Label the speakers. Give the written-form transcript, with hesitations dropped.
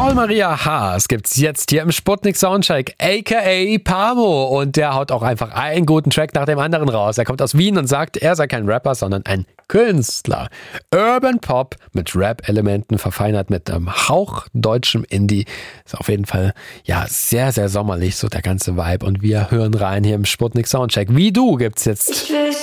Speaker 1: Paul Maria Haas gibt's jetzt hier im Sputnik Soundcheck, a.k.a. Pamo. Und der haut auch einfach einen guten Track nach dem anderen raus. Er kommt aus Wien und sagt, er sei kein Rapper, sondern ein Künstler. Urban Pop mit Rap-Elementen, verfeinert mit einem Hauch deutschem Indie. Ist auf jeden Fall ja sehr, sehr sommerlich, so der ganze Vibe. Und wir hören rein hier im Sputnik Soundcheck. Wie du gibt's jetzt